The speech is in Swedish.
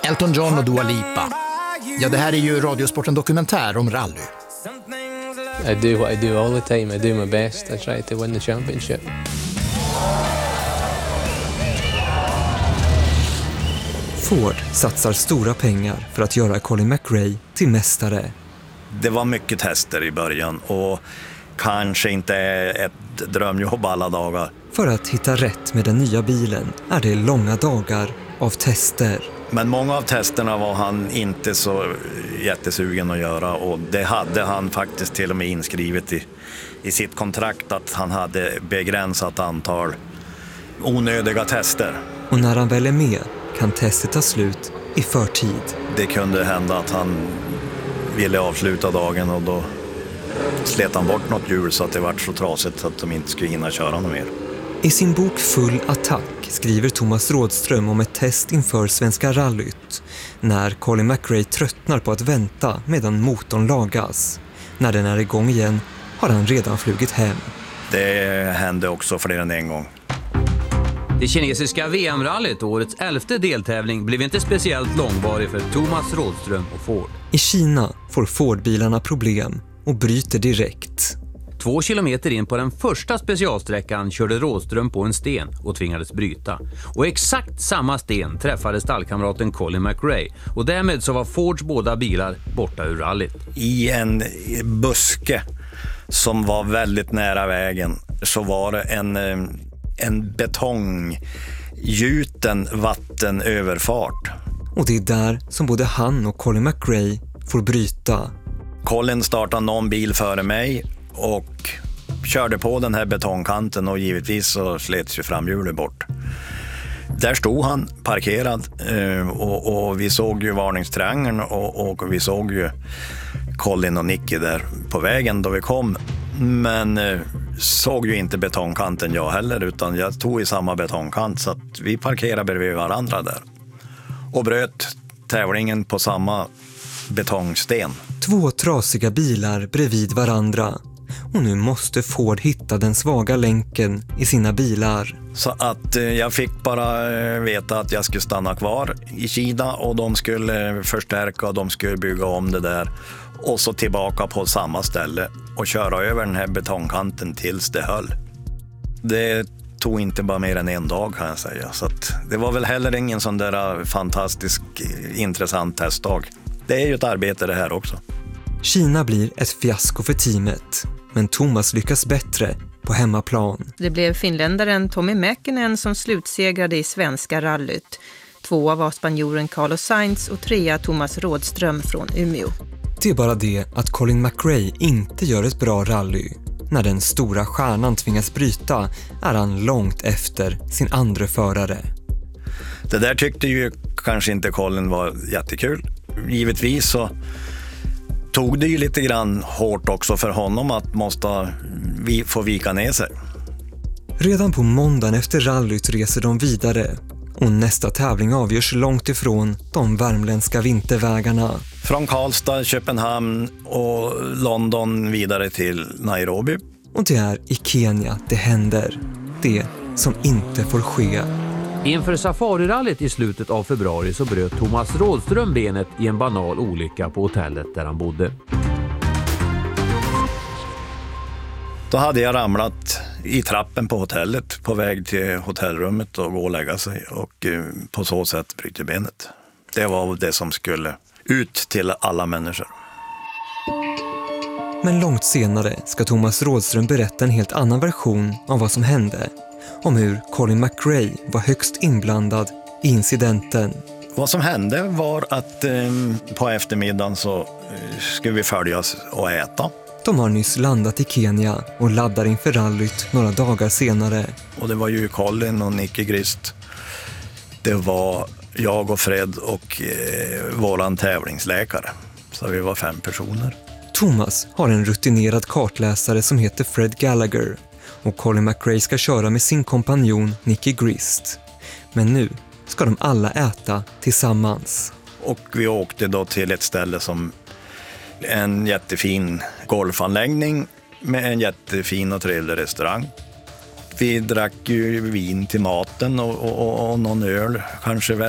Elton John och Dua Lipa. Ja, det här är ju Radiosporten dokumentär om rally. I do what I do all the time. I do my best. I try to win the championship. Ford satsar stora pengar för att göra Colin McRae till mästare. Det var mycket tester i början och kanske inte ett drömjobb alla dagar. För att hitta rätt med den nya bilen är det långa dagar av tester. Men många av testerna var han inte så jättesugen att göra, och det hade han faktiskt till och med inskrivet i sitt kontrakt, att han hade begränsat antal onödiga tester. Och när han väl är med kan testet ta slut i förtid. Det kunde hända att han ville avsluta dagen, och då slet han bort något hjul så att det var så trasigt att de inte skulle hinna köra något mer. I sin bok Full attack skriver Thomas Rådström om ett test inför Svenska rallyt. När Colin McRae tröttnar på att vänta medan motorn lagas. När den är igång igen har han redan flugit hem. Det hände också fler än en gång. Det kinesiska VM-rallyt, årets 11:e deltävling, blev inte speciellt långvarig för Thomas Rådström och Ford. I Kina får Ford-bilarna problem och bryter direkt. 2 kilometer in på den första specialsträckan körde Rådström på en sten och tvingades bryta. Och exakt samma sten träffade stallkamraten Colin McRae, och därmed så var Fords båda bilar borta ur rallyt. I en buske som var väldigt nära vägen så var det en betonggjuten vattenöverfart. Och det är där som både han och Colin McRae får bryta. Colin startade någon bil före mig och körde på den här betongkanten, och givetvis så slets ju framhjulet bort. Där stod han parkerad, och vi såg ju varningstriangeln, och vi såg ju Colin och Nicky där på vägen då vi kom. Men såg ju inte betongkanten jag heller, utan jag tog i samma betongkant, så att vi parkerade bredvid varandra där. Och bröt tävlingen på samma betongsten. 2 trasiga bilar bredvid varandra. Och nu måste Ford hitta den svaga länken i sina bilar. Så att jag fick bara veta att jag skulle stanna kvar i Kina, och de skulle förstärka och de skulle bygga om det där. Och så tillbaka på samma ställe och köra över den här betongkanten tills det höll. Det tog inte bara mer än en dag, kan jag säga. Så att det var väl heller ingen sån där fantastisk intressant testdag. Det är ju ett arbete det här också. Kina blir ett fiasko för teamet, men Thomas lyckas bättre på hemmaplan. Det blev finländaren Tommy Mäkinen som slutsegrade i Svenska rallyt. 2 var spanjoren Carlos Sainz och 3 Thomas Rådström från Umeå. Det är bara det att Colin McRae inte gör ett bra rally. När den stora stjärnan tvingas bryta är han långt efter sin andra förare. Det där tyckte ju kanske inte Colin var jättekul. Givetvis så tog det ju lite grann hårt också för honom att måste få vika ner sig. Redan på måndagen efter rallyt reser de vidare, och nästa tävling avgörs långt ifrån de värmländska vintervägarna. Från Karlstad, Köpenhamn och London vidare till Nairobi. Och det är i Kenya det händer. Det som inte får ske. Inför safarirallyt i slutet av februari så bröt Thomas Rådström benet i en banal olycka på hotellet där han bodde. Då hade jag ramlat i trappen på hotellet på väg till hotellrummet och gå och lägga sig, och på så sätt bryter benet. Det var det som skulle ut till alla människor. Men långt senare ska Thomas Rådström berätta en helt annan version av vad som hände. Om hur Colin McRae var högst inblandad i incidenten. Vad som hände var att på eftermiddagen så skulle vi följas och äta. De har nyss landat i Kenya och laddar inför rallyt några dagar senare. Och det var ju Colin och Nicky Grist. Det var jag och Fred och våran tävlingsläkare. Så vi var 5 personer. Thomas har en rutinerad kartläsare som heter Fred Gallagher. Och Colin McRae ska köra med sin kompanjon Nicky Grist. Men nu ska de alla äta tillsammans. Och vi åkte då till ett ställe som en jättefin golfanläggning med en jättefin och trevlig restaurang. Vi drack ju vin till maten och någon öl, kanske